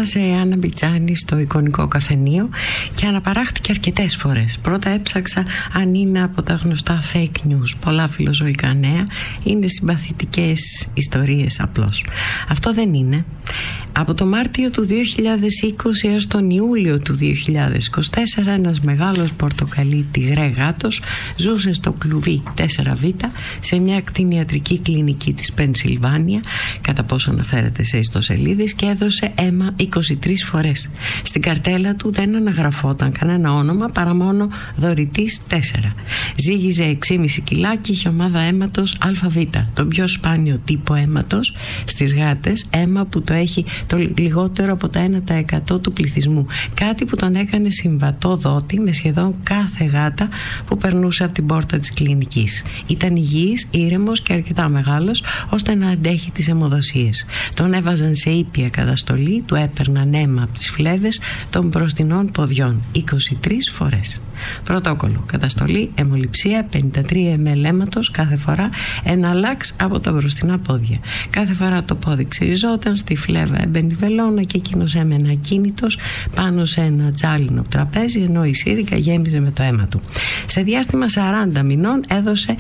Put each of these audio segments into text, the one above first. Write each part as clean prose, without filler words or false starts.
σε Άννα Μπιτζάνη στο εικονικό καφενείο και αναπαράχτηκε αρκετές φορές. Πρώτα έψαξα αν είναι από τα γνωστά fake news, πολλά φιλοζωικά νέα, είναι συμπαθητικές ιστορίες απλώς. Αυτό δεν είναι. Από το Μάρτιο του 2020 έως τον Ιούλιο του 2024 ένας μεγάλος πορτοκαλί τυγρέ γάτος ζούσε στο κλουβί 4Β σε μια κτηνιατρική κλινική της Πενσιλβάνια, κατά πόσο αναφέρεται σε ιστοσελίδες, και έδωσε αίμα 23 φορές. Στην καρτέλα του δεν αναγραφόταν κανένα όνομα παρά μόνο δωρητής 4. Ζύγιζε 6,5 κιλά και είχε ομάδα αίματος ΑΒ, το πιο σπάνιο τύπο αίματος στις γάτες, αίμα που το έχει το λιγότερο από το 1% του πληθυσμού, κάτι που τον έκανε συμβατό δότη με σχεδόν κάθε γάτα που περνούσε από την πόρτα της κλινικής. Ήταν υγιής, ήρεμος και αρκετά μεγάλος ώστε να αντέχει τις αιμοδοσίες. Τον έβαζαν σε ήπια καταστολή, του έπαιρναν αίμα από τις φλέβες των μπροστινών ποδιών 23 φορές. Πρωτόκολλο: καταστολή, αιμοληψία, 53 ml αίματος κάθε φορά, ένα λάξ από τα μπροστινά πόδια. Κάθε φορά το πόδι ξυριζόταν, στη φλέβα έμπαινε βελόνα και εκείνος έμενε ακίνητος πάνω σε ένα τζάλινο τραπέζι, ενώ η σύριγγα γέμιζε με το αίμα του. Σε διάστημα 40 μηνών έδωσε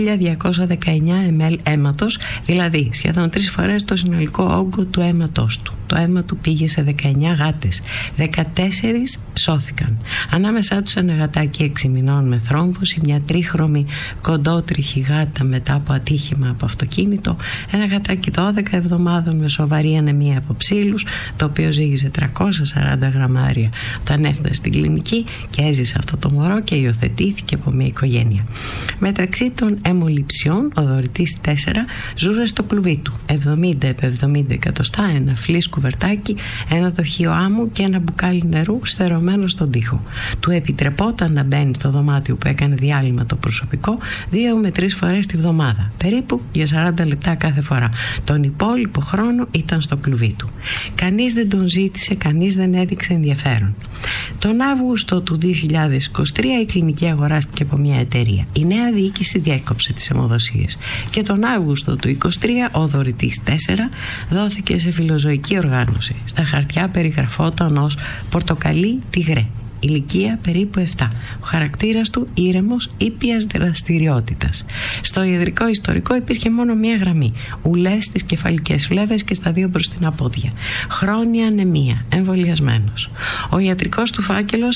1219 ml αίματος, δηλαδή σχεδόν 3 φορές το συνολικό όγκο του αίματός του. Το αίμα του πήγε σε 19 γάτες. 14 σώθηκαν. Ανάμεσά τους ένα γατάκι 6 μηνών με θρόμβωση, μια τρίχρωμη κοντότριχη γάτα μετά από ατύχημα από αυτοκίνητο, ένα γατάκι 12 εβδομάδων με σοβαρή ανεμία από ψήλους, το οποίο ζύγιζε 340 γραμμάρια όταν έφτασε στην κλινική και έζησε αυτό το μωρό και υιοθετήθηκε από μια οικογένεια. Μεταξύ των αιμοληψιών, ο δωρητής 4 ζούσε στο κλουβί του 70x70 εκατοστά, ένα φλις κουβερτάκι, ένα δοχείο άμμου και ένα μπουκάλι νερού στερωμένο στον τοίχο. Του επιτρεπόταν να μπαίνει στο δωμάτιο που έκανε διάλειμμα το προσωπικό 2 με 3 φορές τη βδομάδα, περίπου για 40 λεπτά κάθε φορά. Τον υπόλοιπο χρόνο ήταν στο κλουβί του. Κανείς δεν τον ζήτησε, κανείς δεν έδειξε ενδιαφέρον. Τον Αύγουστο του 2023 η κλινική αγοράστηκε από μια εταιρεία. Η νέα διοίκηση διέκοψε τις αιμοδοσίες και τον Αύγουστο του 2023 ο δωρητής 4 δόθηκε σε φιλοζωική οργάνωση. Στα χαρτιά περιγραφόταν ως πορτοκαλί τυγρέ. Ηλικία περίπου 7. Ο χαρακτήρας του ήρεμος, ήπιας δραστηριότητας. Στο ιατρικό ιστορικό υπήρχε μόνο μία γραμμή. Ουλές στις κεφαλικές φλέβες και στα 2 μπροστινά πόδια. Χρόνια ανεμία. Εμβολιασμένος. Ο ιατρικός του φάκελος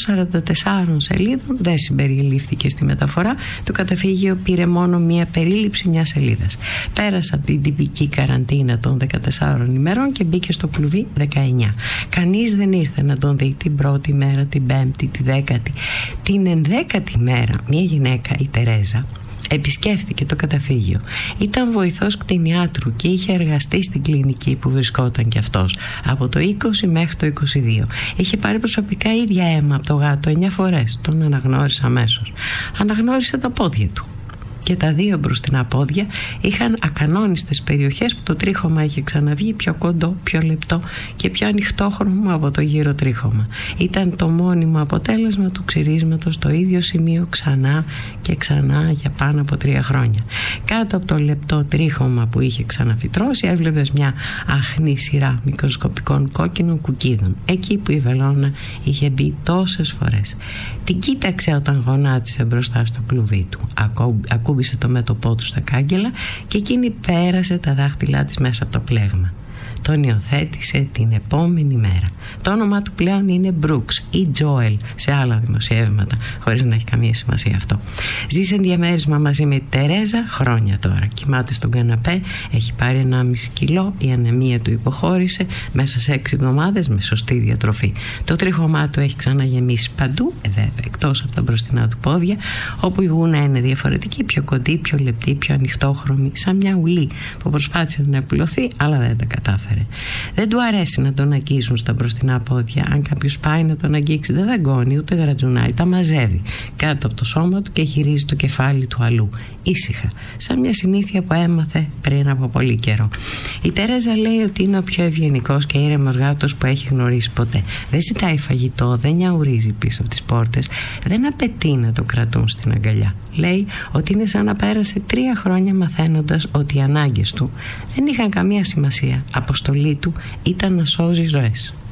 44 σελίδων δεν συμπεριλήφθηκε στη μεταφορά. Το καταφύγιο πήρε μόνο μία περίληψη μιας σελίδας. Πέρασε από την τυπική καραντίνα των 14 ημερών και μπήκε στο κλουβί 19. Κανείς δεν ήρθε να τον δει την πρώτη μέρα, την 5η, τη 10η. Την 11η μέρα μια γυναίκα, η Τερέζα, επισκέφθηκε το καταφύγιο. Ήταν βοηθός κτηνιάτρου και είχε εργαστεί στην κλινική που βρισκόταν κι αυτός από το 20 μέχρι το 22. Είχε πάρει προσωπικά ίδια αίμα από το γάτο 9 φορές. Τον αναγνώρισε αμέσως. Αναγνώρισε τα πόδια του. Και τα 2 μπροστινά πόδια είχαν ακανόνιστες περιοχές που το τρίχωμα είχε ξαναβγεί πιο κοντό, πιο λεπτό και πιο ανοιχτόχρωμο από το γύρο τρίχωμα. Ήταν το μόνιμο αποτέλεσμα του ξυρίσματος στο ίδιο σημείο ξανά και ξανά για πάνω από 3 χρόνια. Κάτω από το λεπτό τρίχωμα που είχε ξαναφυτρώσει έβλεπες μια αχνή σειρά μικροσκοπικών κόκκινων κουκκίδων, εκεί που η βελόνα είχε μπει τόσες φορές. Την κοίταξε όταν γονάτισε μπροστά στο κλουβί του. Ακούμπησε το μέτωπό του στα κάγκελα και εκείνη πέρασε τα δάχτυλά της μέσα από το πλέγμα. Τον υιοθέτησε την επόμενη μέρα. Το όνομά του πλέον είναι Brooks ή Joel σε άλλα δημοσιεύματα, χωρίς να έχει καμία σημασία αυτό. Ζει ενδιαμέρισμα μαζί με τη Τερέζα χρόνια τώρα. Κοιμάται στον καναπέ, έχει πάρει 1,5 κιλό, η ανεμία του υποχώρησε μέσα σε 6 εβδομάδες με σωστή διατροφή. Το τρίχωμά του έχει ξαναγεμίσει παντού, βέβαια, εκτός από τα μπροστινά του πόδια, όπου η γούνα είναι διαφορετική, πιο κοντή, πιο λεπτή, πιο ανοιχτόχρωμη, σαν μια ουλή που προσπάθησε να επουλωθεί, αλλά δεν τα κατάφερε. Δεν του αρέσει να τον αγγίζουν στα μπροστινά πόδια. Αν κάποιος πάει να τον αγγίξει, δεν δαγκώνει ούτε γρατζουνάει, τα μαζεύει κάτω από το σώμα του και γυρίζει το κεφάλι του αλλού, ήσυχα, σαν μια συνήθεια που έμαθε πριν από πολύ καιρό. Η Τερέζα λέει ότι είναι ο πιο ευγενικός και ήρεμος γάτος που έχει γνωρίσει ποτέ. Δεν ζητάει φαγητό, δεν νιαουρίζει πίσω από τις πόρτες, δεν απαιτεί να το κρατούν στην αγκαλιά. Λέει ότι είναι σαν να πέρασε 3 χρόνια μαθαίνοντας ότι οι ανάγκες του δεν είχαν καμία σημασία. Αποστολή του ήταν να σώζει ζωές.